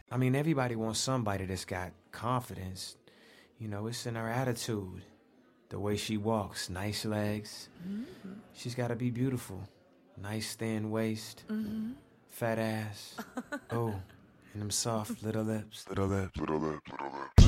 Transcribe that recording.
I mean, everybody wants somebody that's got confidence. You know, it's in her attitude. The way she walks, nice legs. She's got to be beautiful. Nice thin waist, fat ass. Oh, and them soft little lips. Little lips, little lips, little lips.